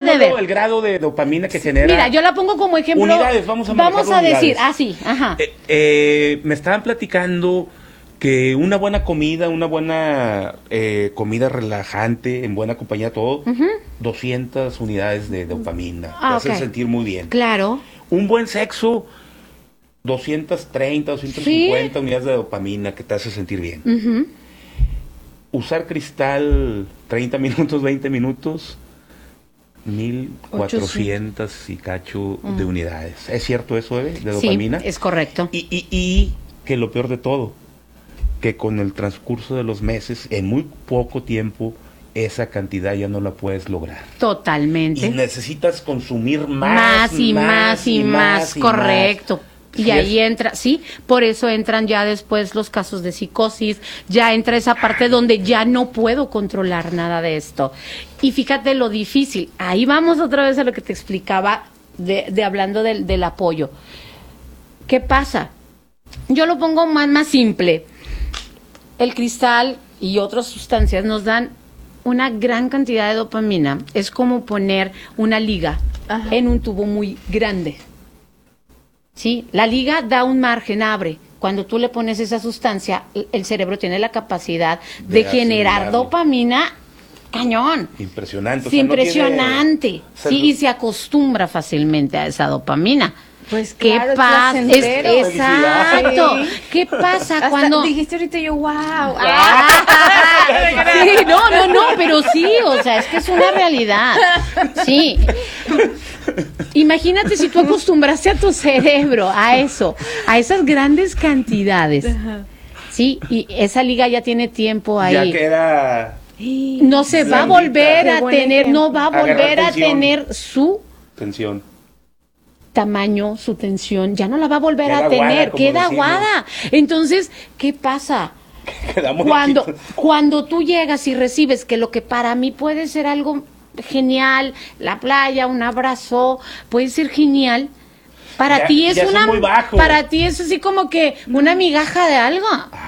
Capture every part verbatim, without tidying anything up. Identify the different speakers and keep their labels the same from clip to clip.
Speaker 1: de ver.
Speaker 2: el grado de dopamina que genera.
Speaker 1: Mira, yo la pongo como ejemplo.
Speaker 2: Unidades, vamos a
Speaker 1: Vamos a
Speaker 2: unidades.
Speaker 1: decir, ah, sí, ajá.
Speaker 2: Eh, eh, me estaban platicando que una buena comida, una buena eh, comida relajante, en buena compañía, todo, uh-huh. doscientas unidades de dopamina.
Speaker 1: Ah,
Speaker 2: te
Speaker 1: okay.
Speaker 2: hace sentir muy bien.
Speaker 1: Claro.
Speaker 2: Un buen sexo, doscientas treinta, doscientas cincuenta sí. unidades de dopamina que te hace sentir bien.
Speaker 1: Uh-huh.
Speaker 2: Usar cristal treinta minutos, veinte minutos, mil cuatrocientas y cacho uh-huh. de unidades. ¿Es cierto eso, Eve, de dopamina?
Speaker 1: Sí, es correcto.
Speaker 2: Y, y, y que lo peor de todo, que con el transcurso de los meses, en muy poco tiempo, esa cantidad ya no la puedes lograr.
Speaker 1: Totalmente.
Speaker 2: Y necesitas consumir más,
Speaker 1: más y más, más y más, más y correcto. Más. Y sí, ahí es. entra, sí, por eso entran ya después los casos de psicosis, ya entra esa parte donde ya no puedo controlar nada de esto. Y fíjate lo difícil, ahí vamos otra vez a lo que te explicaba de, de hablando del, del apoyo. ¿Qué pasa? Yo lo pongo más, más simple. El cristal y otras sustancias nos dan una gran cantidad de dopamina. Es como poner una liga Ajá. en un tubo muy grande. ¿Sí? La liga da un margen, abre. Cuando tú le pones esa sustancia, el cerebro tiene la capacidad de, de generar dopamina cañón.
Speaker 2: Impresionante.
Speaker 1: Sí, o sea, impresionante. No sí, y se acostumbra fácilmente a esa dopamina.
Speaker 3: Pues
Speaker 1: ¿qué
Speaker 3: claro,
Speaker 1: pasa?
Speaker 3: Es,
Speaker 1: exacto. Sí. ¿Qué pasa Hasta cuando
Speaker 3: dijiste ahorita yo wow?
Speaker 1: Ah. Sí, no, no, no, pero sí, o sea, es que es una realidad. Sí. Imagínate si tú acostumbraste a tu cerebro a eso, a esas grandes cantidades. Ajá. Sí, y esa liga ya tiene tiempo ahí.
Speaker 2: Ya queda.
Speaker 1: No se va a volver a tener, no va a volver a tener su
Speaker 2: tensión.
Speaker 1: Tamaño, su tensión, ya no la va a volver
Speaker 2: queda
Speaker 1: a tener,
Speaker 2: aguada,
Speaker 1: queda aguada. Entonces, ¿qué pasa? Cuando, cuando tú llegas y recibes que lo que para mí puede ser algo genial, la playa, un abrazo, puede ser genial, para
Speaker 2: ya,
Speaker 1: ti es
Speaker 2: ya
Speaker 1: una,
Speaker 2: muy bajo.
Speaker 1: para ti es así como que una migaja de algo.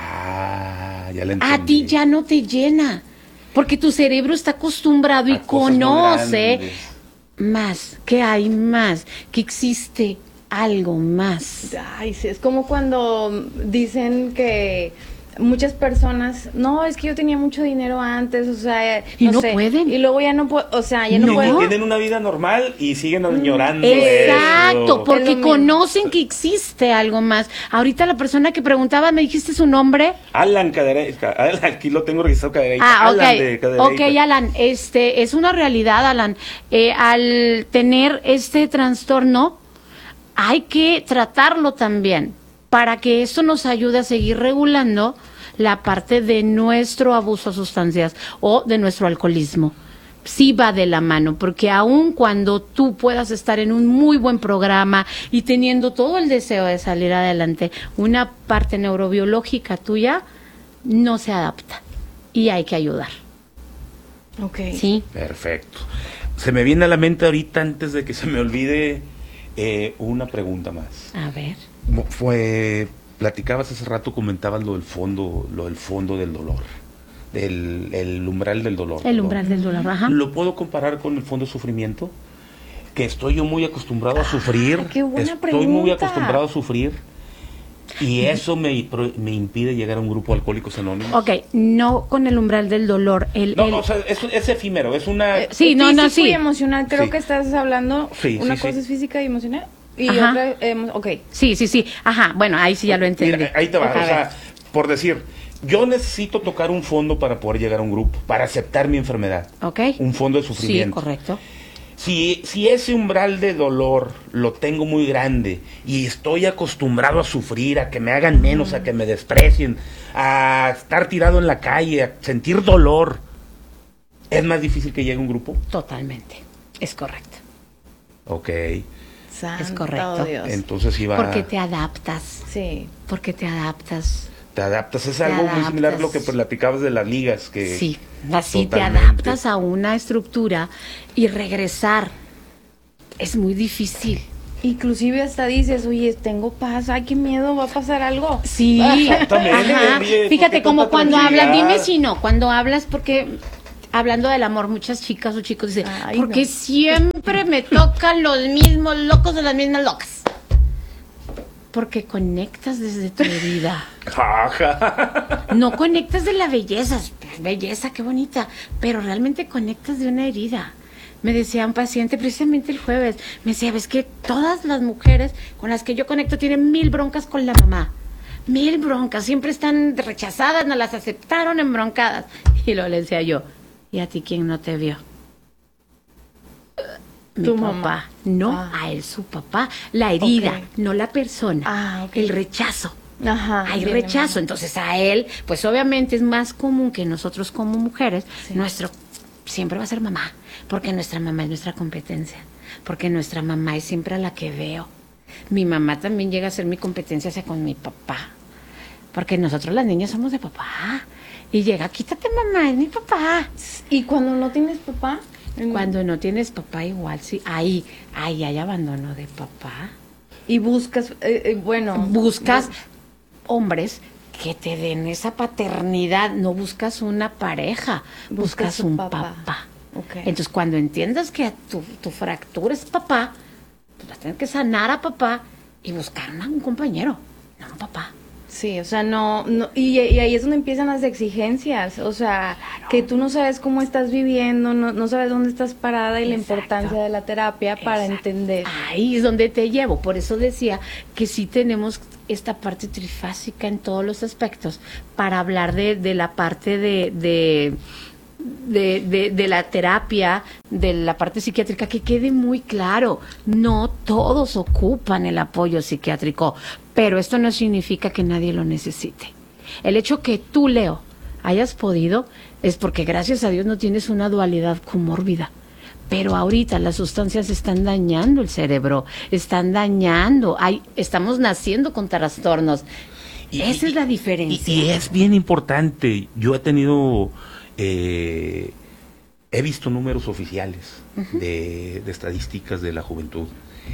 Speaker 2: Ah, ya la entendí.
Speaker 1: A ti ya no te llena, porque tu cerebro está acostumbrado y conoce más, que hay más, que existe algo más.
Speaker 3: Ay, sí, es como cuando dicen que muchas personas, no, es que yo tenía mucho dinero antes, o sea,
Speaker 1: y no, no
Speaker 3: sé,
Speaker 1: pueden.
Speaker 3: Y luego ya no puedo, o sea, ya no,
Speaker 2: no
Speaker 3: pueden.
Speaker 2: Tienen una vida normal y siguen añorando
Speaker 1: Exacto,
Speaker 2: eso.
Speaker 1: porque conocen que existe algo más. Ahorita la persona que preguntaba, ¿me dijiste su nombre?
Speaker 2: Alan Cadereyta, aquí lo tengo registrado Cadereyta.
Speaker 1: Ah, ok,
Speaker 2: Alan de Cadereyta.
Speaker 1: ok, Alan, este, es una realidad, Alan. Eh, al tener este trastorno, hay que tratarlo también, para que esto nos ayude a seguir regulando la parte de nuestro abuso a sustancias o de nuestro alcoholismo. Sí va de la mano, porque aun cuando tú puedas estar en un muy buen programa y teniendo todo el deseo de salir adelante, una parte neurobiológica tuya no se adapta y hay que ayudar.
Speaker 3: Ok.
Speaker 1: Sí.
Speaker 2: Perfecto. Se me viene a la mente ahorita, antes de que se me olvide, eh, una pregunta más.
Speaker 1: A ver.
Speaker 2: Fue, platicabas hace rato, comentabas lo del fondo, lo del fondo del dolor, del el umbral del dolor.
Speaker 1: El umbral ¿no? del dolor, ajá.
Speaker 2: ¿Lo puedo comparar con el fondo de sufrimiento? Que estoy yo muy acostumbrado a sufrir.
Speaker 3: Ah, qué buena
Speaker 2: estoy
Speaker 3: pregunta.
Speaker 2: muy acostumbrado a sufrir. Y eso me, me impide llegar a un grupo de Alcohólicos Anónimos.
Speaker 1: Ok, no con el umbral del dolor. El,
Speaker 2: no,
Speaker 1: el...
Speaker 2: no, o sea, es, es efímero, es una...
Speaker 1: Eh, sí, no, no, sí.
Speaker 3: y emocional, creo
Speaker 2: sí.
Speaker 3: que estás hablando,
Speaker 2: sí,
Speaker 3: una
Speaker 2: sí,
Speaker 3: cosa
Speaker 2: sí.
Speaker 3: es física y emocional, y
Speaker 1: Ajá.
Speaker 3: otra, eh, ok.
Speaker 1: Sí, sí, sí, ajá, bueno, ahí sí ya lo entendí.
Speaker 2: Mira, ahí te va,
Speaker 1: a
Speaker 2: o sea, por decir, yo necesito tocar un fondo para poder llegar a un grupo, para aceptar mi enfermedad.
Speaker 1: Ok.
Speaker 2: Un fondo de sufrimiento.
Speaker 1: Sí, correcto.
Speaker 2: Si, si ese umbral de dolor lo tengo muy grande y estoy acostumbrado a sufrir, a que me hagan menos, mm. a que me desprecien, a estar tirado en la calle, a sentir dolor, ¿es más difícil que llegue a un grupo?
Speaker 1: Totalmente, es correcto.
Speaker 2: Ok.
Speaker 3: Santo
Speaker 1: es correcto.
Speaker 3: Dios.
Speaker 2: Entonces iba...
Speaker 1: Porque te adaptas.
Speaker 3: Sí.
Speaker 1: Porque te adaptas.
Speaker 2: Te adaptas, es
Speaker 1: te
Speaker 2: algo
Speaker 1: adaptas.
Speaker 2: muy similar a lo que platicabas de las ligas. Que
Speaker 1: sí, así
Speaker 2: totalmente.
Speaker 1: Te adaptas a una estructura y regresar es muy difícil.
Speaker 3: Inclusive hasta dices, oye, tengo paz, ay, qué miedo, va a pasar algo.
Speaker 1: Sí,
Speaker 2: exactamente.
Speaker 1: Ajá.
Speaker 2: Oye,
Speaker 1: Fíjate, como cuando
Speaker 2: tranquilidad?
Speaker 1: hablas, dime si no, cuando hablas porque hablando del amor, muchas chicas o chicos dicen,
Speaker 3: Ay,
Speaker 1: porque
Speaker 3: no.
Speaker 1: siempre me tocan los mismos locos de las mismas locas. Porque conectas desde tu herida. No conectas de la belleza, belleza, qué bonita, pero realmente conectas de una herida. Me decía un paciente precisamente el jueves, me decía, ves que todas las mujeres con las que yo conecto tienen mil broncas con la mamá. Mil broncas, siempre están rechazadas, no las aceptaron, embroncadas. Y luego le decía yo, ¿y a ti quién no te vio? Mi
Speaker 3: Tu
Speaker 1: papá,
Speaker 3: mamá.
Speaker 1: no
Speaker 3: Ah.
Speaker 1: a él su papá, la herida,
Speaker 3: Ok.
Speaker 1: no la persona,
Speaker 3: Ah, ok.
Speaker 1: el rechazo.
Speaker 3: Ajá.
Speaker 1: Hay
Speaker 3: bien,
Speaker 1: rechazo,
Speaker 3: bien.
Speaker 1: entonces a él, pues obviamente es más común que nosotros como mujeres,
Speaker 3: Sí.
Speaker 1: nuestro siempre va a ser mamá, porque nuestra mamá es nuestra competencia, porque nuestra mamá es siempre a la que veo. Mi mamá también llega a ser mi competencia hacia con mi papá, porque nosotros las niñas somos de papá. Y llega, quítate mamá, es mi papá.
Speaker 3: ¿Y cuando no tienes papá?
Speaker 1: Cuando no tienes papá igual, sí, ahí, ahí hay abandono de papá.
Speaker 3: Y buscas, eh, eh, bueno.
Speaker 1: Buscas hombres que te den esa paternidad, no buscas una pareja, buscas,
Speaker 3: Buscas un
Speaker 1: un
Speaker 3: papá.
Speaker 1: papá.
Speaker 3: Ok.
Speaker 1: Entonces, cuando entiendas que tu, tu fractura es papá, pues vas a tener que sanar a papá y buscar una- un compañero, no un papá.
Speaker 3: Sí, o sea, no, no y, y ahí es donde empiezan las exigencias, o sea, que tú no sabes cómo estás viviendo, no, no sabes dónde estás parada y la
Speaker 1: Exacto.
Speaker 3: importancia de la terapia para
Speaker 1: Exacto.
Speaker 3: entender.
Speaker 1: Ahí es donde te llevo. Por eso decía que sí tenemos esta parte trifásica en todos los aspectos para hablar de, de la parte de, de, de, de, de la terapia, de la parte psiquiátrica, que quede muy claro. No todos ocupan el apoyo psiquiátrico, pero esto no significa que nadie lo necesite. El hecho que tú, Leo, hayas podido es porque gracias a Dios no tienes una dualidad comórbida. Pero ahorita las sustancias están dañando el cerebro, están dañando, hay, estamos naciendo con trastornos.
Speaker 2: Y-
Speaker 1: Esa es la
Speaker 2: y-
Speaker 1: diferencia.
Speaker 2: Y, y es bien importante. Yo he tenido, eh, he visto números oficiales de, de estadísticas de la juventud.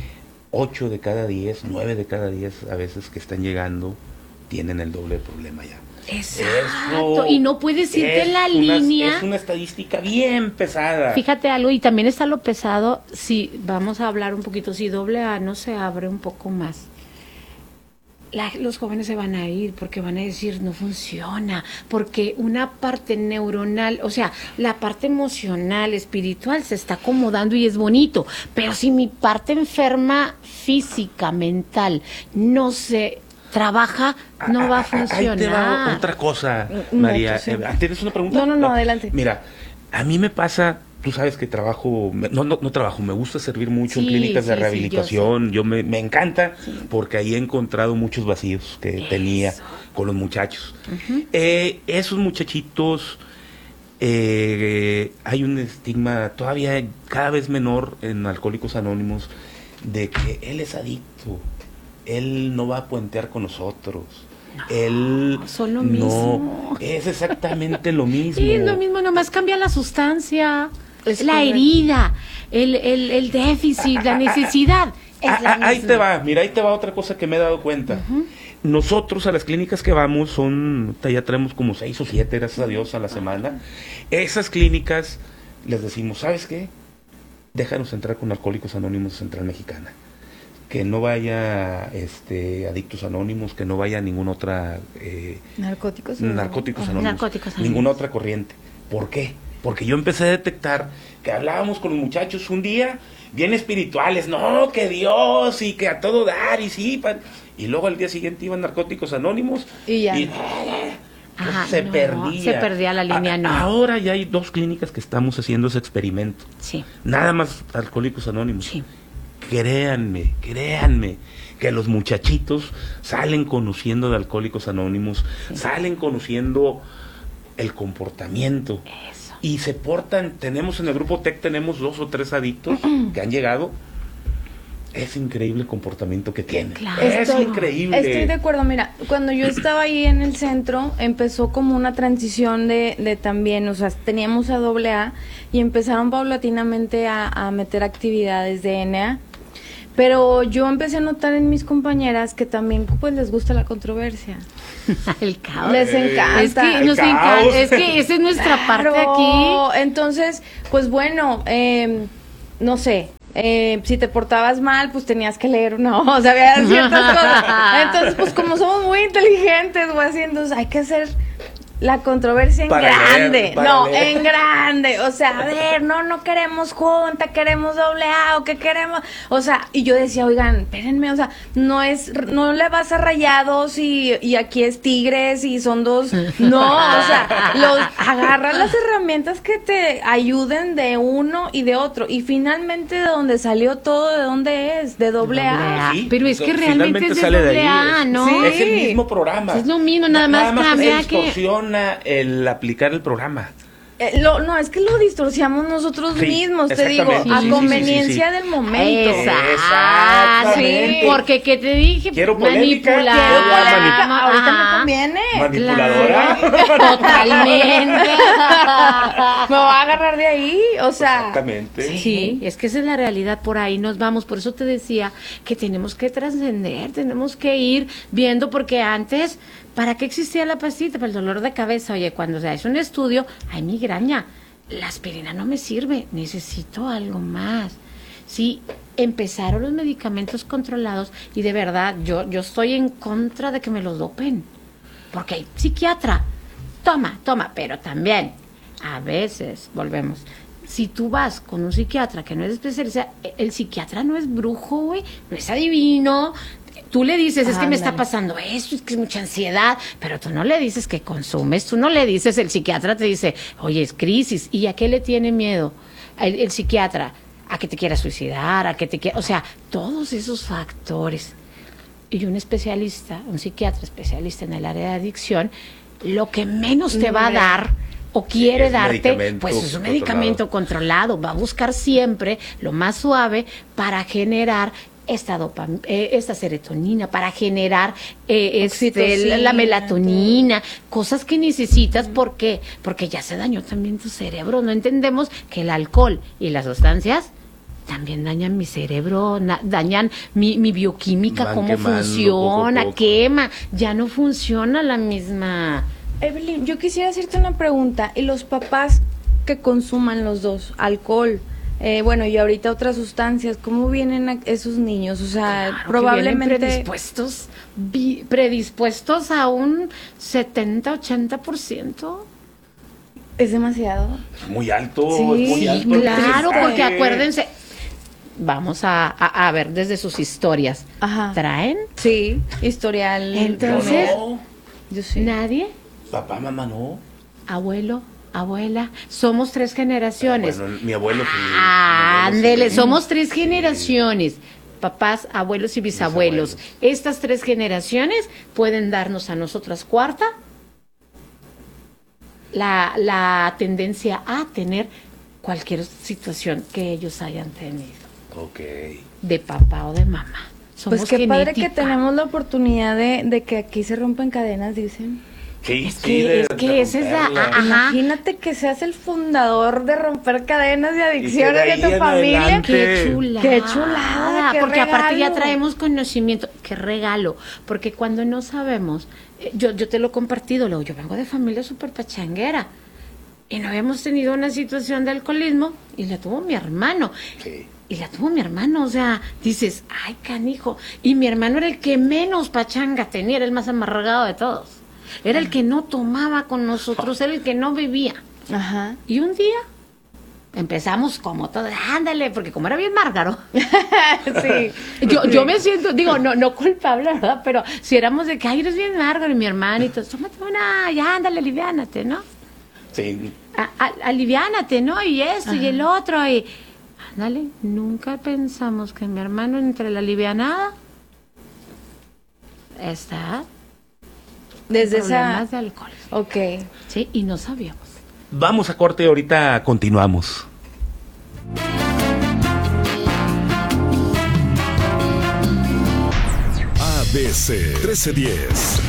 Speaker 2: Ocho de cada diez, nueve de cada diez a veces que están llegando tienen el doble problema ya.
Speaker 1: Exacto,
Speaker 2: Eso
Speaker 1: y no puedes irte en la
Speaker 2: es una-
Speaker 1: línea.
Speaker 2: Es una estadística bien pesada.
Speaker 1: Fíjate algo, y también está lo pesado, si vamos a hablar un poquito, si doble A no se abre un poco más, la- los jóvenes se van a ir porque van a decir no funciona, porque una parte neuronal, o sea, la parte emocional, espiritual se está acomodando y es bonito, pero si mi parte enferma física, mental, no se trabaja, no va a funcionar.
Speaker 2: Ahí te va otra cosa,
Speaker 3: No,
Speaker 2: María.
Speaker 3: pues sí.
Speaker 2: Eh, ¿Tienes una pregunta?
Speaker 3: No, no, no, adelante.
Speaker 2: Mira, a mí me pasa, tú sabes que trabajo, me- no, no, no trabajo, me gusta servir mucho en
Speaker 1: Sí,
Speaker 2: clínicas de
Speaker 1: sí, sí, yo
Speaker 2: rehabilitación. yo me, me encanta porque ahí he encontrado muchos vacíos que tenía con los muchachos. Eh, esos muchachitos, eh, hay un estigma todavía cada vez menor en Alcohólicos Anónimos de que él es adicto. Él no va a puentear con nosotros. Él
Speaker 1: son lo
Speaker 2: no
Speaker 1: mismo.
Speaker 2: es exactamente lo mismo.
Speaker 1: Sí, es lo mismo, nomás cambia la sustancia,
Speaker 3: Es
Speaker 1: la
Speaker 3: correcto.
Speaker 1: herida, el, el, el déficit, la necesidad. Es
Speaker 2: Ah,
Speaker 1: la
Speaker 2: ah, ahí
Speaker 1: misma.
Speaker 2: te va, mira, ahí te va otra cosa que me he dado cuenta. Nosotros a las clínicas que vamos son, ya traemos como seis o siete, gracias a Dios, a la semana. Esas clínicas les decimos, ¿sabes qué? Déjanos entrar con Alcohólicos Anónimos Central Mexicana. Que no vaya este Adictos Anónimos, que no vaya ninguna otra eh,
Speaker 3: Narcóticos.
Speaker 2: Narcóticos
Speaker 3: Ajá.
Speaker 2: Anónimos,
Speaker 1: Narcóticos Anónimos.
Speaker 2: ninguna otra corriente. ¿Por qué? Porque yo empecé a detectar que hablábamos con los muchachos un día bien espirituales, no, que Dios y que a todo dar y sí, pa- y luego al día siguiente iban Narcóticos Anónimos
Speaker 3: Y ya.
Speaker 1: Ajá,
Speaker 2: se
Speaker 1: no,
Speaker 2: perdía.
Speaker 1: se perdía la línea,
Speaker 2: A-
Speaker 1: no.
Speaker 2: Ahora ya hay dos clínicas que estamos haciendo ese experimento.
Speaker 1: Sí,
Speaker 2: Nada más Alcohólicos Anónimos.
Speaker 1: sí.
Speaker 2: Créanme, créanme, que los muchachitos salen conociendo de Alcohólicos Anónimos, salen conociendo el comportamiento
Speaker 1: Eso.
Speaker 2: y se portan. Tenemos en el grupo T E C, tenemos dos o tres adictos que han llegado. Es increíble el comportamiento que tienen.
Speaker 1: Claro.
Speaker 2: Es
Speaker 3: Estoy-
Speaker 2: increíble.
Speaker 3: Estoy de acuerdo, mira, cuando yo estaba ahí en el centro, empezó como una transición de, de también, o sea, teníamos a doble A y empezaron paulatinamente a, a meter actividades de N A. Pero yo empecé a notar en mis compañeras que también pues les gusta la controversia.
Speaker 1: El caos.
Speaker 3: Les encanta.
Speaker 1: Es que
Speaker 2: El
Speaker 1: nos
Speaker 2: caos.
Speaker 1: encanta, es que esa es nuestra parte
Speaker 3: Claro.
Speaker 1: aquí.
Speaker 3: Entonces, pues bueno, eh, no sé. Eh, si te portabas mal, pues tenías que leer una o sea, había ciertas cosas. Entonces, pues como somos muy inteligentes, güey, así, entonces hay que hacer la controversia en
Speaker 2: Para
Speaker 3: grande.
Speaker 2: leer, para
Speaker 3: no,
Speaker 2: leer.
Speaker 3: en grande. O sea, a ver, no, no queremos junta, queremos doble A, o que queremos. O sea, y yo decía, oigan, espérenme, o sea, no es, no le vas a Rayados y, y aquí es Tigres y son dos. No, o sea, los, agarra las herramientas que te ayuden de uno y de otro. Y finalmente de donde salió todo, ¿de dónde es? De doble A.
Speaker 1: Doble A.
Speaker 2: Sí,
Speaker 1: Pero es que
Speaker 2: finalmente
Speaker 1: realmente es de
Speaker 2: sale de
Speaker 1: doble
Speaker 2: ahí,
Speaker 1: A,
Speaker 2: es-
Speaker 1: ¿no?
Speaker 3: Sí.
Speaker 2: Es el mismo programa.
Speaker 1: Es lo mismo, nada más
Speaker 2: Nada
Speaker 1: cambia
Speaker 2: más se
Speaker 1: que-
Speaker 2: distorsiona el aplicar el programa.
Speaker 3: Eh, lo, no, es que lo distorsiamos nosotros
Speaker 2: Sí,
Speaker 3: mismos, te digo,
Speaker 2: exactamente.
Speaker 3: a
Speaker 1: Sí, sí, sí,
Speaker 3: conveniencia
Speaker 2: sí, sí.
Speaker 3: del momento.
Speaker 1: Exacto.
Speaker 2: Exactamente.
Speaker 1: Sí, porque que te dije,
Speaker 2: Quiero polémica,
Speaker 1: manipular.
Speaker 2: quiero polémica.
Speaker 1: Ajá.
Speaker 3: Ahorita me conviene.
Speaker 2: Manipuladora.
Speaker 1: Claro, totalmente.
Speaker 3: Me voy a agarrar de ahí, o sea.
Speaker 2: Exactamente.
Speaker 1: Sí, es que esa es la realidad, por ahí nos vamos. Por eso te decía que tenemos que trascender, tenemos que ir viendo, porque antes, ¿para qué existía la pastita? Para el dolor de cabeza. Oye, cuando se hace un estudio, hay migraña. La aspirina no me sirve, necesito algo más. Sí, empezaron los medicamentos controlados y de verdad, yo, yo estoy en contra de que me los dopen. Porque hay psiquiatra, toma, toma, pero también, a veces, volvemos, si tú vas con un psiquiatra que no es especialista, el psiquiatra no es brujo, güey, no es adivino. Tú le dices, es que me está
Speaker 3: Ándale.
Speaker 1: pasando esto, es que es mucha ansiedad, pero tú no le dices que consumes, tú no le dices, el psiquiatra te dice, oye, es crisis, ¿y a qué le tiene miedo el, el psiquiatra? A que te quiera suicidar, a que te quiera, o sea, todos esos factores. Y un especialista, un psiquiatra especialista en el área de adicción, lo que menos te va a dar o quiere
Speaker 2: Es
Speaker 1: darte,
Speaker 2: medicamento
Speaker 1: pues es un
Speaker 2: controlado.
Speaker 1: medicamento controlado, va a buscar siempre lo más suave para generar esta dopam- eh, esta serotonina, para generar eh, este,
Speaker 3: Oxitocina,
Speaker 1: la melatonina, cosas que necesitas. ¿Por qué? Porque ya se dañó también tu cerebro. No entendemos que el alcohol y las sustancias también dañan mi cerebro, na- dañan mi, mi bioquímica,
Speaker 2: Van
Speaker 1: cómo
Speaker 2: quemando
Speaker 1: funciona,
Speaker 2: poco a poco.
Speaker 1: quema, ya no funciona la misma.
Speaker 3: Evelyn, yo quisiera hacerte una pregunta. ¿Y los papás que consuman los dos, alcohol, eh, bueno, y ahorita otras sustancias, cómo vienen a esos niños? O sea,
Speaker 1: Claro que
Speaker 3: probablemente...
Speaker 1: vienen predispuestos, vi- predispuestos a un setenta, ochenta por ciento.
Speaker 3: Es demasiado.
Speaker 2: Es muy alto,
Speaker 3: Sí,
Speaker 2: es muy
Speaker 1: Sí,
Speaker 2: alto. el
Speaker 1: claro,
Speaker 2: porcentaje.
Speaker 1: porque acuérdense, vamos a, a, a ver desde sus historias.
Speaker 3: Ajá.
Speaker 1: ¿Traen?
Speaker 3: Sí, historial.
Speaker 2: Yo
Speaker 1: Entonces-
Speaker 2: no.
Speaker 3: Yo sí.
Speaker 1: ¿Nadie?
Speaker 2: Papá, mamá, no.
Speaker 1: Abuelo, abuela. Somos tres generaciones.
Speaker 2: Bueno, mi abuelo sí.
Speaker 1: Ah,
Speaker 2: Mi abuelo
Speaker 1: ándele,
Speaker 2: sí.
Speaker 1: somos tres generaciones. Papás, abuelos y bisabuelos.
Speaker 2: Bisabuelos.
Speaker 1: Estas tres generaciones pueden darnos a nosotras cuarta la, la tendencia a tener cualquier situación que ellos hayan tenido,
Speaker 2: Ok.
Speaker 1: de papá o de mamá. Somos
Speaker 3: Pues qué padre que
Speaker 1: genética.
Speaker 3: tenemos la oportunidad de, de que aquí se rompen cadenas, dicen.
Speaker 2: Sí,
Speaker 1: Es
Speaker 2: sí,
Speaker 1: que-
Speaker 2: de-
Speaker 1: es que
Speaker 2: de
Speaker 1: esa es la-
Speaker 2: romperla.
Speaker 1: Ajá.
Speaker 3: Imagínate que seas el fundador de romper cadenas de adicciones
Speaker 2: de
Speaker 3: de,
Speaker 2: ahí
Speaker 3: tu
Speaker 2: en
Speaker 3: familia.
Speaker 2: adelante.
Speaker 1: Qué chulada.
Speaker 3: Qué chulada, qué
Speaker 1: porque aparte ya
Speaker 3: regalo.
Speaker 1: traemos conocimiento. Qué regalo. Porque cuando no sabemos, eh, yo, yo te lo he compartido, luego yo vengo de familia súper pachanguera. Y no habíamos tenido una situación de alcoholismo y la tuvo mi hermano.
Speaker 2: Sí.
Speaker 1: Y la tuvo mi hermano, o sea, dices, ay, canijo. Y mi hermano era el que menos pachanga tenía, era el más amargado de todos. Era el que no tomaba con nosotros, era el que no bebía.
Speaker 3: Ajá.
Speaker 1: Y un día empezamos como todo, ándale, porque como era bien márgaro.
Speaker 3: Sí.
Speaker 1: Yo, yo me siento, digo, no, no culpable, ¿verdad? Pero si éramos de que, ay, eres bien márgaro, y mi hermano y todo, tómate una, ya, ándale, aliviánate, ¿no?
Speaker 2: Sí.
Speaker 1: A- a- aliviánate, ¿no? Y esto y el otro, y ándale, nunca pensamos que mi hermano entre la alivianada está
Speaker 3: Desde
Speaker 1: con
Speaker 3: esa...
Speaker 1: problemas de alcohol.
Speaker 3: Ok.
Speaker 1: Sí, y no sabíamos.
Speaker 2: Vamos a corte, ahorita continuamos.
Speaker 4: A B C trece diez.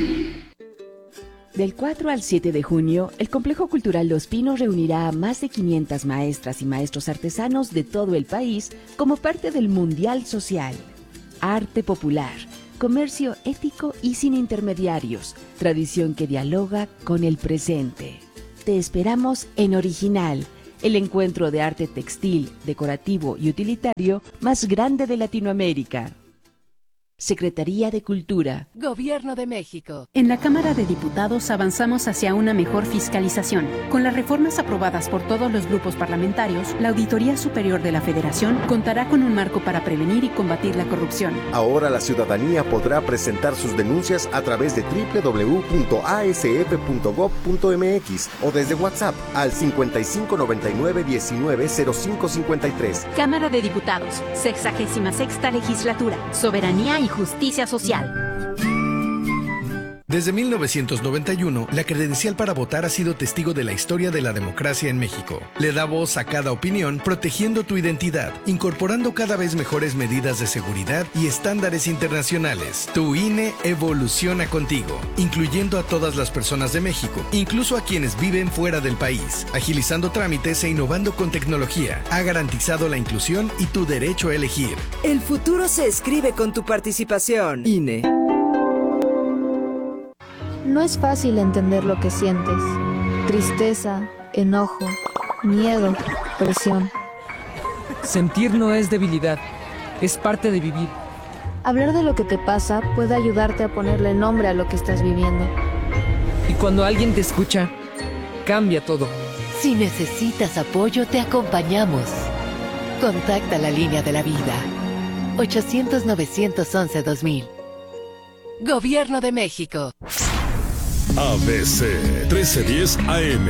Speaker 5: Del cuatro al siete de junio, el Complejo Cultural Los Pinos reunirá a más de quinientas maestras y maestros artesanos de todo el país como parte del Mundial Social. Arte popular, comercio ético y sin intermediarios, tradición que dialoga con el presente. Te esperamos en Original, el encuentro de arte textil, decorativo y utilitario más grande de Latinoamérica. Secretaría de Cultura.
Speaker 6: Gobierno de México.
Speaker 7: En la Cámara de Diputados avanzamos hacia una mejor fiscalización. Con las reformas aprobadas por todos los grupos parlamentarios, la Auditoría Superior de la Federación contará con un marco para prevenir y combatir la corrupción.
Speaker 8: Ahora la ciudadanía podrá presentar sus denuncias a través de doble u doble u doble u punto a s f punto gob punto m x o desde WhatsApp al cincuenta y cinco noventa y nueve diecinueve cero cinco cincuenta y tres.
Speaker 7: Cámara de Diputados, sexagésima sexta legislatura, soberanía y justicia social.
Speaker 9: Desde mil novecientos noventa y uno, la credencial para votar ha sido testigo de la historia de la democracia en México. Le da voz a cada opinión, protegiendo tu identidad, incorporando cada vez mejores medidas de seguridad y estándares internacionales. Tu I N E evoluciona contigo, incluyendo a todas las personas de México, incluso a quienes viven fuera del país, agilizando trámites e innovando con tecnología. Ha garantizado la inclusión y tu derecho a elegir.
Speaker 10: El futuro se escribe con tu participación.
Speaker 9: I N E.
Speaker 11: No es fácil entender lo que sientes. Tristeza, enojo, miedo, presión.
Speaker 12: Sentir no es debilidad, es parte de vivir.
Speaker 11: Hablar de lo que te pasa puede ayudarte a ponerle nombre a lo que estás viviendo.
Speaker 12: Y cuando alguien te escucha, cambia todo.
Speaker 6: Si necesitas apoyo, te acompañamos. Contacta la línea de la vida. ochocientos, novecientos once, dos mil. Gobierno de México.
Speaker 4: A B C trece diez A M.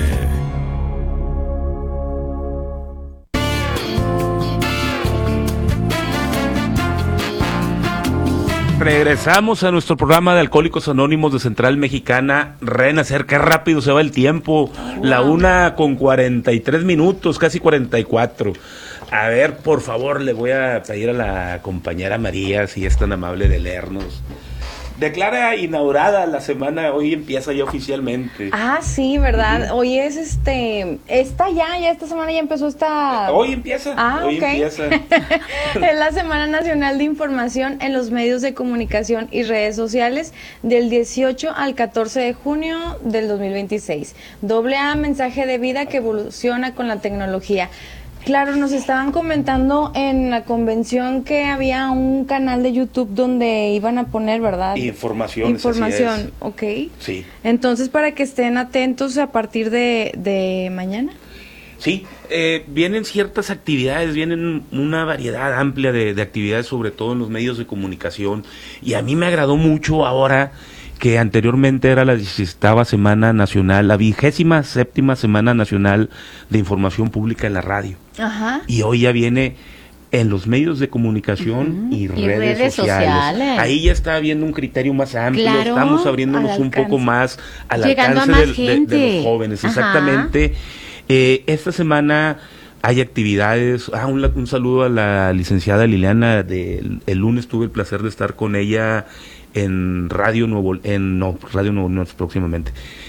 Speaker 2: Regresamos a nuestro programa de Alcohólicos Anónimos de Central Mexicana, Renacer. Qué rápido se va el tiempo. Wow. La una con cuarenta y tres minutos, casi cuarenta y cuatro. A ver, por favor, le voy a pedir a la compañera María, si es tan amable de leernos. Declara inaugurada la semana, hoy empieza ya oficialmente.
Speaker 3: Ah, sí, ¿verdad? Uh-huh. Hoy es este, esta ya, ya esta semana ya empezó esta...
Speaker 2: Hoy empieza,
Speaker 3: ah,
Speaker 2: hoy
Speaker 3: okay.
Speaker 2: empieza.
Speaker 3: Es la Semana Nacional de Información en los Medios de Comunicación y Redes Sociales del dieciocho al catorce de junio del dos mil veintiséis. Doble A, mensaje de vida que evoluciona con la tecnología. Claro, nos estaban comentando en la convención que había un canal de YouTube donde iban a poner, ¿verdad?
Speaker 2: Información.
Speaker 3: Información, ok.
Speaker 2: Sí.
Speaker 3: Entonces, para que estén atentos a partir de, de mañana.
Speaker 2: Sí, eh, vienen ciertas actividades, vienen una variedad amplia de, de actividades, sobre todo en los medios de comunicación. Y a mí me agradó mucho ahora que anteriormente era la dieciséisava Semana Nacional, la vigésima séptima Semana Nacional de Información Pública en la radio.
Speaker 3: Ajá.
Speaker 2: Y hoy ya viene en los medios de comunicación uh-huh. y, redes, y redes sociales. sociales. Ahí ya está habiendo un criterio más amplio, claro, estamos abriéndonos un poco más al
Speaker 1: Llegando
Speaker 2: alcance
Speaker 1: a más
Speaker 2: de,
Speaker 1: gente.
Speaker 2: De, de los jóvenes.
Speaker 1: Ajá.
Speaker 2: Exactamente. Eh, esta semana hay actividades. Ah, un, un saludo a la licenciada Liliana. De, el, el lunes tuve el placer de estar con ella en Radio Nuevo, en no, Radio Nuevo, no, próximamente,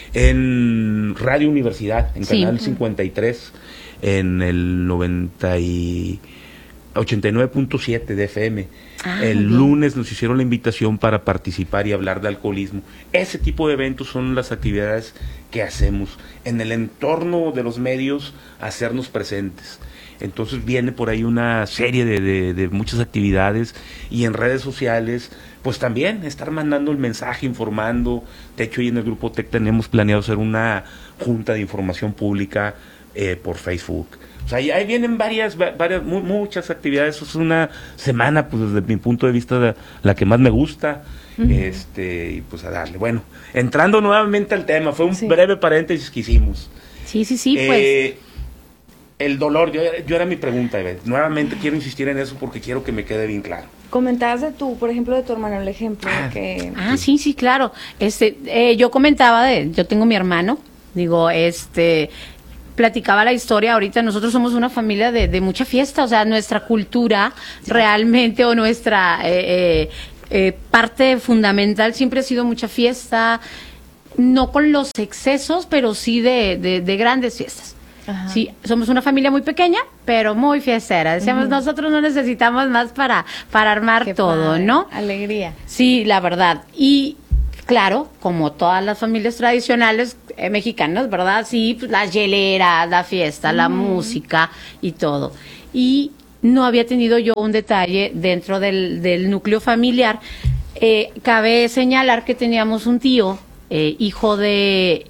Speaker 2: en Radio Universidad, en sí. Canal cincuenta y tres, en el noventa y ochenta y nueve punto siete de F M. Ah, el lunes nos hicieron la invitación para participar y hablar de alcoholismo. Ese tipo de eventos son las actividades que hacemos en el entorno de los medios, hacernos presentes. Entonces viene por ahí una serie de, de, de muchas actividades, y en redes sociales pues también estar mandando el mensaje, informando. De hecho, hoy en el Grupo T E C tenemos planeado hacer una junta de información pública eh, por Facebook. O sea, ahí, ahí vienen varias, varias mu muchas actividades. Es una semana, pues desde mi punto de vista, la, la que más me gusta. Uh-huh. este y pues a darle. Bueno, entrando nuevamente al tema, fue un sí. breve paréntesis que hicimos.
Speaker 1: Sí, sí, sí,
Speaker 2: eh,
Speaker 1: pues...
Speaker 2: El dolor, yo, yo era mi pregunta, Eve. Nuevamente quiero insistir en eso porque quiero que me quede bien claro.
Speaker 3: Comentabas de tu, por ejemplo, de tu hermano, el ejemplo
Speaker 2: ah,
Speaker 3: que...
Speaker 1: Ah, sí, sí, claro. Este, eh, yo comentaba de, yo tengo mi hermano, digo, este, platicaba la historia. Ahorita nosotros somos una familia de, de mucha fiesta, o sea, nuestra cultura sí. realmente, o nuestra eh, eh, eh, parte fundamental siempre ha sido mucha fiesta, no con los excesos, pero sí de, de, de grandes fiestas. Ajá. Sí, somos una familia muy pequeña, pero muy fiestera. Decíamos, uh-huh. nosotros no necesitamos más para, para armar Qué todo, padre. ¿no?
Speaker 3: Alegría.
Speaker 1: Sí, la verdad. Y claro, como todas las familias tradicionales eh, mexicanas, ¿verdad? Sí, pues, las hieleras, la fiesta, uh-huh. la música y todo. Y no había tenido yo un detalle dentro del, del núcleo familiar. Eh, cabe señalar que teníamos un tío, eh, hijo de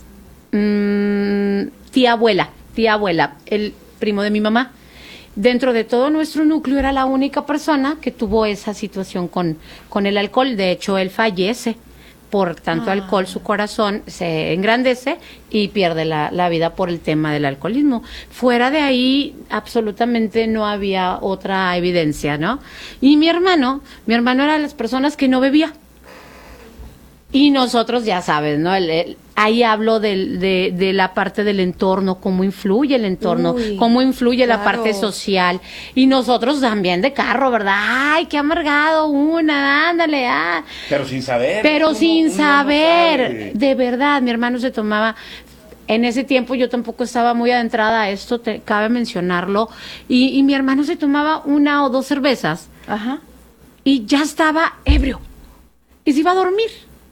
Speaker 1: mmm, tía abuela, tía abuela, el primo de mi mamá. Dentro de todo nuestro núcleo era la única persona que tuvo esa situación con, con el alcohol. De hecho, él fallece. Por tanto ah. alcohol, su corazón se engrandece y pierde la, la vida por el tema del alcoholismo. Fuera de ahí, absolutamente no había otra evidencia, ¿no? Y mi hermano, mi hermano era de las personas que no bebía. Y nosotros, ya sabes, ¿no? El, el, ahí hablo del, de, de la parte del entorno, cómo influye el entorno, Uy, cómo influye claro. la parte social. Y nosotros también de carro, ¿verdad? Ay, qué amargado, una, ándale, ah.
Speaker 2: Pero sin saber.
Speaker 1: Pero
Speaker 2: uno,
Speaker 1: sin
Speaker 2: uno
Speaker 1: saber,
Speaker 2: no sabe.
Speaker 1: De verdad, mi hermano se tomaba... En ese tiempo yo tampoco estaba muy adentrada a esto, te, cabe mencionarlo, y, y mi hermano se tomaba una o dos cervezas.
Speaker 3: Ajá.
Speaker 1: Y ya estaba ebrio. Y se iba a dormir.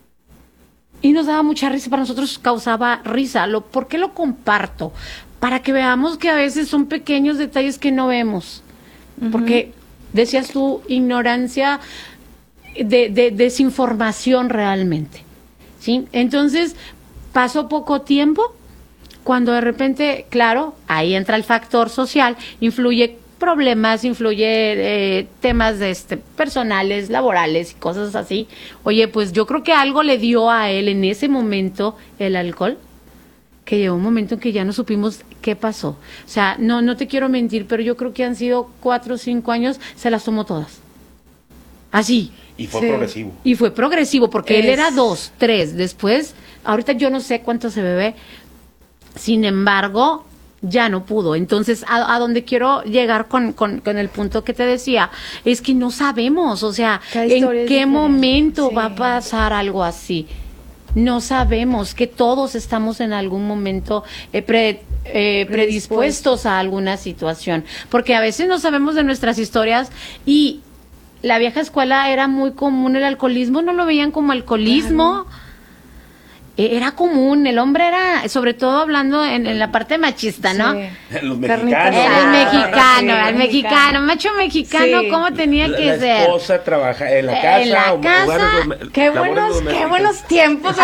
Speaker 1: Y nos daba mucha risa, para nosotros causaba risa. Lo, ¿Por qué lo comparto? Para que veamos que a veces son pequeños detalles que no vemos. Uh-huh. Porque, decías tú, ignorancia de, de desinformación realmente. ¿Sí? Entonces, pasó poco tiempo, cuando de repente, claro, ahí entra el factor social, influye problemas, influye eh, temas de este personales, laborales y cosas así. Oye, pues yo creo que algo le dio a él en ese momento el alcohol, que llegó un momento en que ya no supimos qué pasó. O sea, no, no te quiero mentir, pero yo creo que han sido cuatro o cinco años, se las tomó todas. Así.
Speaker 2: Y fue
Speaker 1: sí.
Speaker 2: progresivo.
Speaker 1: Y fue progresivo, porque
Speaker 3: Es...
Speaker 1: él era dos, tres, después, ahorita yo no sé cuánto se bebe, sin embargo... ya no pudo. Entonces, a, a donde quiero llegar con, con, con el punto que te decía, es que no sabemos, o sea, en qué momento sí. va a pasar algo así. No sabemos, que todos estamos en algún momento eh, pre, eh, predispuestos a alguna situación, porque a veces no sabemos de nuestras historias y la vieja escuela era muy común el alcoholismo, no lo veían como alcoholismo. Claro. Era común, el hombre era, sobre todo hablando en, en la parte machista, ¿no?
Speaker 2: Sí. Los mexicanos.
Speaker 1: Era el mexicano,
Speaker 3: sí,
Speaker 1: el mexicano, macho mexicano, sí. ¿Cómo tenía
Speaker 2: la,
Speaker 1: que
Speaker 2: la
Speaker 1: ser?
Speaker 2: La esposa trabaja en la casa.
Speaker 1: En la
Speaker 2: o
Speaker 1: casa.
Speaker 2: Lugares,
Speaker 3: qué buenos, qué buenos tiempos.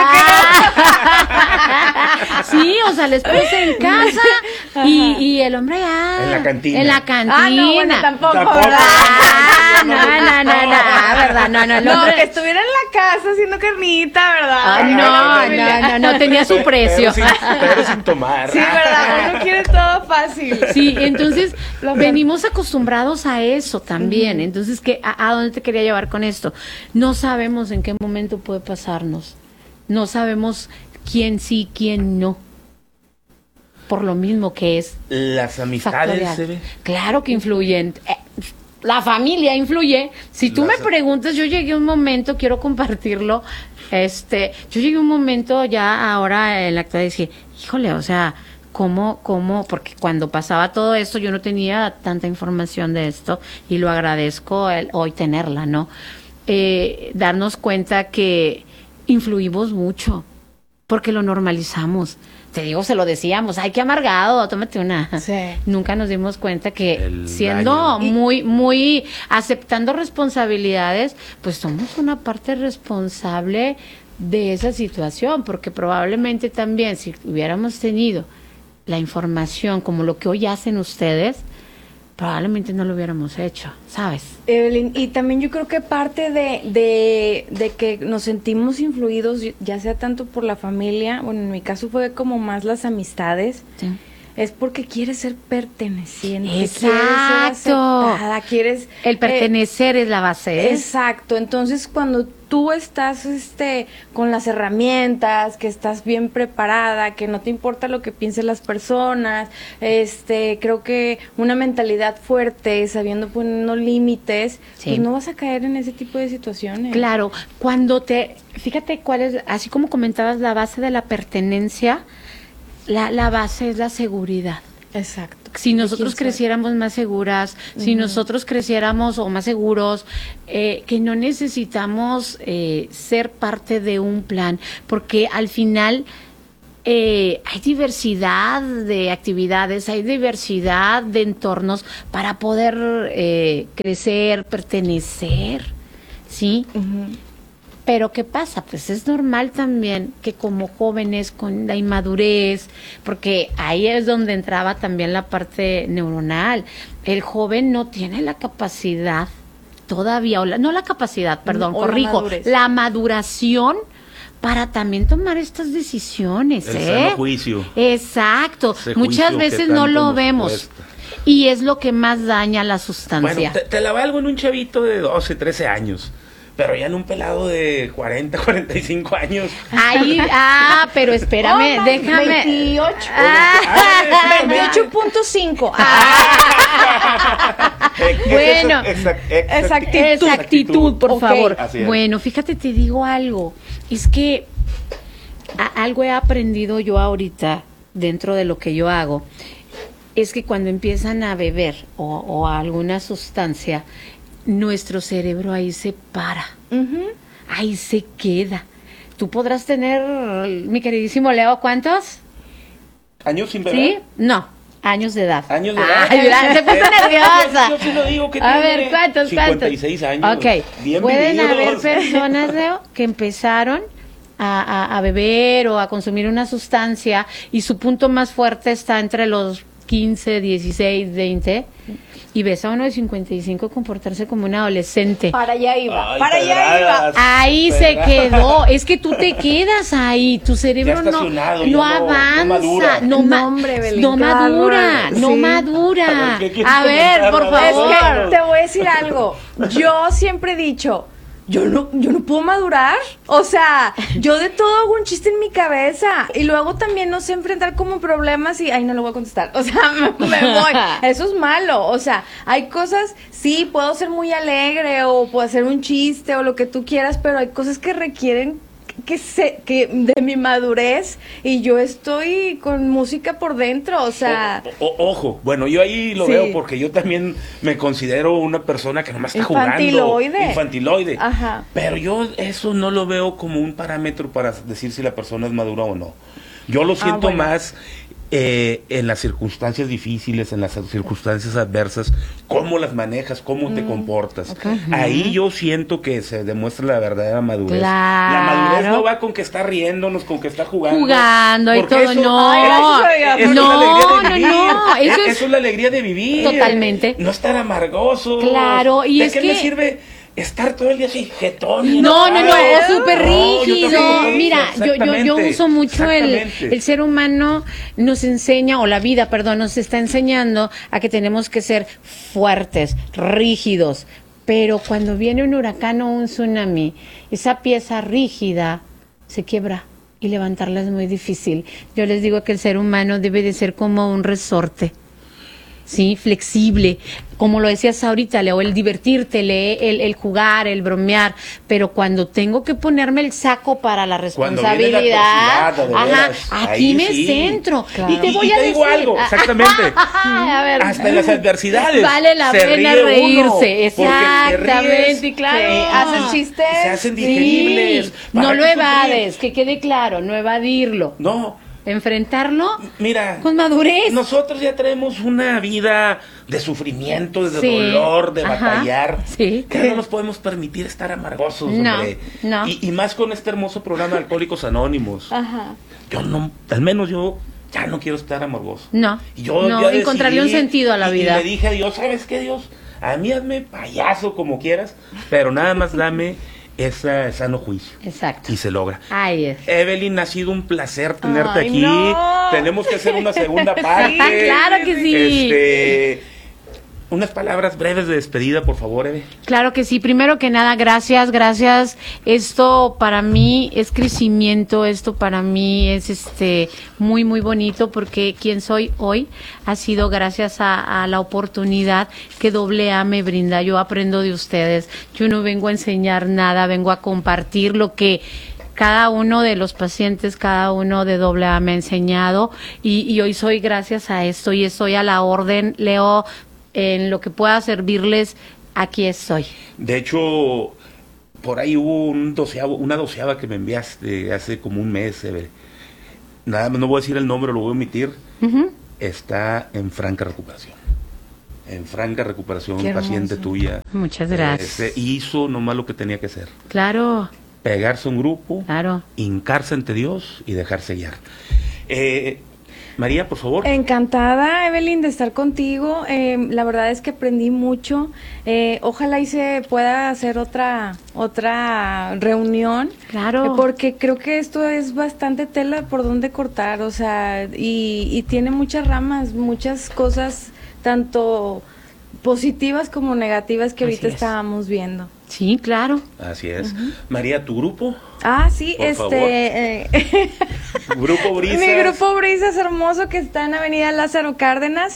Speaker 1: Ah. Sí, o sea, la esposa en casa y, y el hombre ya.
Speaker 2: En la cantina.
Speaker 1: En la cantina.
Speaker 3: Ah, no, bueno, tampoco,
Speaker 2: tampoco.
Speaker 3: ¿verdad?
Speaker 1: Ah, no, no, no, no, verdad, no, no, el
Speaker 3: no,
Speaker 1: hombre...
Speaker 3: que estuviera en la casa haciendo carnita, ¿verdad?
Speaker 1: Ah, no, no, no, no, tenía su precio.
Speaker 2: Pero sin, pero sin tomar.
Speaker 3: Sí, ¿verdad? Uno quiere todo fácil.
Speaker 1: Sí, entonces venimos acostumbrados a eso también. Uh-huh. Entonces, ¿qué, a, ¿a dónde te quería llevar con esto? No sabemos en qué momento puede pasarnos. No sabemos quién sí, quién no. Por lo mismo que es
Speaker 2: las amistades se ve.
Speaker 1: Claro que influyen. Eh, la familia influye. Si tú las... me preguntas, yo llegué a un momento, quiero compartirlo. Este, yo llegué a un momento ya ahora en la actualidad dije, híjole, o sea, ¿cómo, cómo? Porque cuando pasaba todo esto yo no tenía tanta información de esto y lo agradezco el, hoy tenerla, ¿no? Eh, darnos cuenta que influimos mucho porque lo normalizamos. Te digo, se lo decíamos, ay, qué amargado, tómate una.
Speaker 3: Sí.
Speaker 1: Nunca nos dimos cuenta que
Speaker 2: El
Speaker 1: siendo
Speaker 2: daño.
Speaker 1: muy, muy, aceptando responsabilidades, pues somos una parte responsable de esa situación, porque probablemente también si hubiéramos tenido la información como lo que hoy hacen ustedes, probablemente no lo hubiéramos hecho, ¿sabes?
Speaker 3: Evelyn, y también yo creo que parte de, de, de que nos sentimos influidos, ya sea tanto por la familia, bueno, en mi caso fue como más las amistades,
Speaker 1: sí.
Speaker 3: Es porque quieres ser perteneciente.
Speaker 1: Exacto.
Speaker 3: Quieres ser aceptada, quieres...
Speaker 1: El pertenecer eh, es la base. ¿eh?
Speaker 3: Exacto. Entonces, cuando tú estás este con las herramientas, que estás bien preparada, que no te importa lo que piensen las personas, este creo que una mentalidad fuerte, sabiendo poner límites, sí. Pues no vas a caer en ese tipo de situaciones.
Speaker 1: Claro. Cuando te... Fíjate cuál es, así como comentabas, la base de la pertenencia... la, la base es la seguridad.
Speaker 3: Exacto.
Speaker 1: Si nosotros creciéramos más seguras, uh-huh. si nosotros creciéramos o más seguros, eh, que no necesitamos eh, ser parte de un plan, porque al final eh, hay diversidad de actividades, hay diversidad de entornos para poder eh, crecer, pertenecer, ¿sí? Uh-huh. Pero ¿qué pasa? Pues es normal también que como jóvenes con la inmadurez, porque ahí es donde entraba también la parte neuronal, el joven no tiene la capacidad todavía, o la, no la capacidad, perdón,
Speaker 3: o
Speaker 1: corrijo,
Speaker 3: la,
Speaker 1: la maduración para también tomar estas decisiones.
Speaker 2: El
Speaker 1: ¿eh?
Speaker 2: sano juicio.
Speaker 1: Exacto,
Speaker 2: Ese
Speaker 1: muchas
Speaker 2: juicio
Speaker 1: veces
Speaker 2: que
Speaker 1: no
Speaker 2: tanto
Speaker 1: lo
Speaker 2: nos
Speaker 1: vemos.
Speaker 2: cuesta.
Speaker 1: Y es lo que más daña la sustancia.
Speaker 2: Bueno, te, te la valgo en un chavito de doce, trece años. Pero ya en un pelado de cuarenta, cuarenta y cinco años.
Speaker 1: Ahí, ah, pero espérame,
Speaker 3: oh,
Speaker 1: déjame.
Speaker 3: veintiocho.
Speaker 1: Ah,
Speaker 3: veintiocho punto cinco.
Speaker 1: Ah. Bueno,
Speaker 2: exact, exact,
Speaker 1: exactitud, exactitud, por
Speaker 3: okay.
Speaker 1: favor.
Speaker 2: Es.
Speaker 1: Bueno, fíjate, te digo algo. Es que a, algo he aprendido yo ahorita dentro de lo que yo hago. Es que cuando empiezan a beber o, o a alguna sustancia, nuestro cerebro ahí se para, uh-huh. ahí se queda. Tú podrás tener, mi queridísimo Leo, ¿cuántos?
Speaker 2: ¿Años sin beber?
Speaker 1: ¿Sí? No, años de edad.
Speaker 2: ¿Años de edad?
Speaker 1: Ay, mira, se puso nerviosa.
Speaker 2: Yo, yo sí lo digo que
Speaker 1: a
Speaker 2: tiene
Speaker 1: ver, ¿cuántos,
Speaker 2: cincuenta y seis
Speaker 1: cuántos?
Speaker 2: años.
Speaker 1: Ok,
Speaker 2: bien
Speaker 1: pueden
Speaker 2: vividos.
Speaker 1: haber personas, Leo, que empezaron a, a, a beber o a consumir una sustancia y su punto más fuerte está entre los quince, dieciséis, veinte, y ves a uno de cincuenta y cinco comportarse como un adolescente.
Speaker 3: Para allá iba,
Speaker 2: Ay,
Speaker 3: para allá iba.
Speaker 1: Ahí
Speaker 2: pedradas.
Speaker 1: se quedó. Es que tú te quedas ahí, tu cerebro no,
Speaker 2: no,
Speaker 1: no avanza,
Speaker 2: no madura.
Speaker 1: no, ma-
Speaker 3: No, hombre, Belén,
Speaker 1: no madura,
Speaker 3: claro,
Speaker 1: no
Speaker 3: sí.
Speaker 1: madura.
Speaker 2: A ver, ¿qué quieres
Speaker 1: A ver,
Speaker 2: comentar,
Speaker 1: por
Speaker 2: Rafa?
Speaker 1: favor.
Speaker 3: Es que te voy a decir algo. Yo siempre he dicho, yo no, yo no puedo madurar. O sea, yo de todo hago un chiste en mi cabeza. Y luego también no sé enfrentar como problemas y, ay, no lo voy a contestar. O sea, me, me voy. Eso es malo. O sea, hay cosas, sí, puedo ser muy alegre o puedo hacer un chiste o lo que tú quieras, pero hay cosas que requieren que se, que de mi madurez y yo estoy con música por dentro, o sea...
Speaker 2: O, o, ojo, bueno, yo ahí lo
Speaker 3: Sí.
Speaker 2: veo porque yo también me considero una persona que nomás está
Speaker 3: Infantiloide.
Speaker 2: jugando. Infantiloide.
Speaker 3: Ajá.
Speaker 2: Pero yo eso no lo veo como un parámetro para decir si la persona es madura o no. Yo lo siento
Speaker 3: bueno.
Speaker 2: más eh, en las circunstancias difíciles, en las circunstancias adversas, cómo las manejas, cómo
Speaker 3: Mm,
Speaker 2: te comportas.
Speaker 1: okay.
Speaker 2: Ahí yo siento que se demuestra la verdadera madurez.
Speaker 1: Claro.
Speaker 2: La madurez no va con que está riéndonos, con que está jugando.
Speaker 1: Jugando y
Speaker 2: Porque
Speaker 1: todo,
Speaker 2: eso-
Speaker 1: no.
Speaker 2: Ay, eso- eso es
Speaker 1: No,
Speaker 2: la alegría de
Speaker 1: no,
Speaker 2: vivir.
Speaker 1: no, eso
Speaker 2: Eh,
Speaker 1: es-
Speaker 2: eso es la alegría de vivir.
Speaker 1: Totalmente.
Speaker 2: No estar amargoso.
Speaker 1: Claro, y
Speaker 2: ¿De
Speaker 1: es
Speaker 2: qué
Speaker 1: que-
Speaker 2: me sirve estar todo el día así, jetón?
Speaker 1: No, no, no,
Speaker 2: enojado?
Speaker 1: o súper
Speaker 2: No, yo
Speaker 1: rígido.
Speaker 2: también,
Speaker 1: Mira, yo, yo, yo
Speaker 2: exactamente,
Speaker 1: uso mucho el,
Speaker 2: exactamente.
Speaker 1: el ser humano nos enseña, o la vida, perdón, nos está enseñando a que tenemos que ser fuertes, rígidos. Pero cuando viene un huracán o un tsunami, esa pieza rígida se quiebra y levantarla es muy difícil. Yo les digo que el ser humano debe de ser como un resorte. Sí, flexible, como lo decías ahorita, Leo, el divertirte, el, el jugar, el bromear, pero cuando tengo que ponerme el saco para la
Speaker 2: Cuando viene la
Speaker 1: responsabilidad,
Speaker 2: adversidad, de
Speaker 1: ajá,
Speaker 2: veras,
Speaker 1: aquí
Speaker 2: ahí
Speaker 1: me
Speaker 2: sí.
Speaker 1: centro.
Speaker 3: Claro.
Speaker 1: Y te
Speaker 2: Y-
Speaker 1: voy
Speaker 2: y
Speaker 1: a
Speaker 2: te
Speaker 1: decir,
Speaker 2: digo algo, exactamente.
Speaker 1: a ver,
Speaker 2: Hasta en las adversidades.
Speaker 1: vale la
Speaker 2: se
Speaker 1: pena
Speaker 2: ríe
Speaker 1: reírse,
Speaker 2: uno, porque te
Speaker 1: exactamente,
Speaker 2: ríes,
Speaker 1: claro.
Speaker 2: eh,
Speaker 3: Hacen chistes.
Speaker 2: Se hacen
Speaker 1: Sí,
Speaker 2: digeribles. ¿Para
Speaker 1: no
Speaker 2: qué
Speaker 1: lo
Speaker 2: sufrir?
Speaker 1: evades, que quede claro, no evadirlo,
Speaker 2: No,
Speaker 1: enfrentarlo
Speaker 2: mira,
Speaker 1: con madurez.
Speaker 2: nosotros ya tenemos una vida de sufrimiento, de
Speaker 1: Sí,
Speaker 2: dolor, de
Speaker 1: ajá,
Speaker 2: batallar.
Speaker 1: sí.
Speaker 2: Que no nos podemos permitir estar amargosos,
Speaker 1: No,
Speaker 2: hombre.
Speaker 1: no.
Speaker 2: Y, y más con este hermoso programa de Alcohólicos Anónimos.
Speaker 3: Ajá.
Speaker 2: Yo no, al menos yo ya no quiero estar amargoso.
Speaker 1: No,
Speaker 2: Y yo
Speaker 1: no,
Speaker 2: ya
Speaker 1: encontrarle un
Speaker 2: decidí,
Speaker 1: sentido a la
Speaker 2: y-
Speaker 1: vida.
Speaker 2: Y le dije a Dios, ¿sabes qué, Dios? A mí hazme payaso como quieras, pero nada más dame ese sano juicio.
Speaker 1: Exacto.
Speaker 2: Y se logra.
Speaker 1: Ahí es.
Speaker 2: Evelyn, ha sido un placer tenerte
Speaker 3: Ay,
Speaker 2: aquí.
Speaker 3: no.
Speaker 2: Tenemos que hacer una segunda parte.
Speaker 1: Claro que sí.
Speaker 2: Este, unas palabras breves de despedida, por favor, Eve.
Speaker 1: Claro que sí. Primero que nada, gracias, gracias. Esto para mí es crecimiento, esto para mí es este muy, muy bonito porque quien soy hoy ha sido gracias a, a la oportunidad que doble A me brinda. Yo aprendo de ustedes. Yo no vengo a enseñar nada, vengo a compartir lo que cada uno de los pacientes, cada uno de doble A me ha enseñado y, y hoy soy gracias a esto y estoy a la orden, Leo, en lo que pueda servirles, aquí estoy.
Speaker 2: De hecho, por ahí hubo un doceavo, una doceava que me enviaste hace como un mes, eh, nada más no voy a decir el nombre, lo voy a omitir, uh-huh. Está en franca recuperación. En franca recuperación, paciente tuya.
Speaker 1: Muchas gracias.
Speaker 2: Eh, hizo nomás lo que tenía que hacer.
Speaker 1: Claro.
Speaker 2: Pegarse a un grupo,
Speaker 1: claro.
Speaker 2: Hincarse ante Dios y dejarse guiar. Eh, María, por favor.
Speaker 3: Encantada, Evelyn, de estar contigo. Eh, la verdad es que aprendí mucho. Eh, ojalá y se pueda hacer otra otra reunión.
Speaker 1: Claro.
Speaker 3: Eh, porque creo que esto es bastante tela por donde cortar, o sea, y, y tiene muchas ramas, muchas cosas, tanto positivas como negativas que ahorita estábamos viendo.
Speaker 1: Sí, claro.
Speaker 2: Así es.
Speaker 3: Uh-huh.
Speaker 2: María, ¿tu grupo?
Speaker 3: Ah, sí,
Speaker 2: por
Speaker 3: este... Eh,
Speaker 2: Grupo Brisas.
Speaker 3: Mi grupo Brisas hermoso que está en Avenida Lázaro Cárdenas,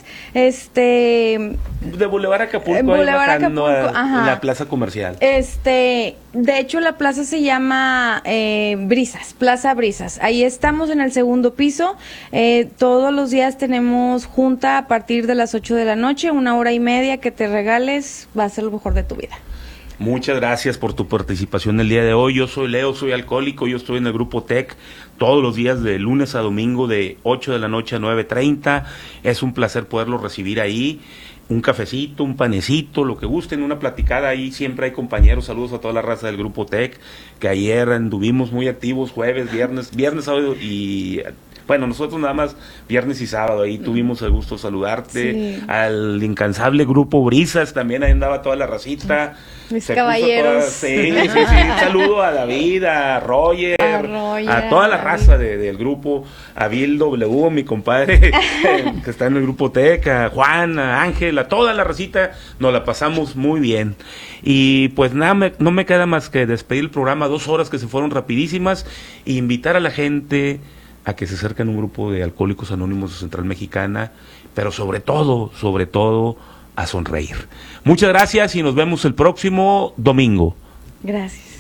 Speaker 3: este...
Speaker 2: De Boulevard Acapulco,
Speaker 3: Boulevard
Speaker 2: ahí bajando
Speaker 3: Acapulco,
Speaker 2: a,
Speaker 3: ajá.
Speaker 2: En la plaza comercial.
Speaker 3: Este, de hecho la plaza se llama eh, Brisas, Plaza Brisas. Ahí estamos en el segundo piso. Eh, todos los días tenemos junta a partir de las ocho de la noche, una hora y media que te regales, va a ser lo mejor de tu vida.
Speaker 2: Muchas gracias por tu participación el día de hoy. Yo soy Leo, soy alcohólico, yo estoy en el grupo T E C todos los días de lunes a domingo de ocho de la noche a nueve treinta. Es un placer poderlo recibir ahí. Un cafecito, un panecito, lo que gusten, una platicada ahí, siempre hay compañeros. Saludos a toda la raza del grupo T E C, que ayer anduvimos muy activos, jueves, viernes, viernes, sábado y... Bueno, nosotros nada más viernes y sábado, ahí tuvimos el gusto de saludarte, sí. Al incansable grupo Brisas, también ahí andaba toda la racita.
Speaker 3: Mis caballeros.
Speaker 2: Toda, sí, sí, sí, un saludo a David, a Roger,
Speaker 3: a, Roger,
Speaker 2: a toda la raza de, del grupo, a Bill W, mi compadre, que está en el grupo T E C, a Juan, a Ángel, a toda la racita, nos la pasamos muy bien. Y pues nada, me, no me queda más que despedir el programa, dos horas que se fueron rapidísimas, e invitar a la gente a que se acerquen a un grupo de Alcohólicos Anónimos de Central Mexicana, pero sobre todo, sobre todo, a sonreír. Muchas gracias y nos vemos el próximo domingo.
Speaker 3: Gracias.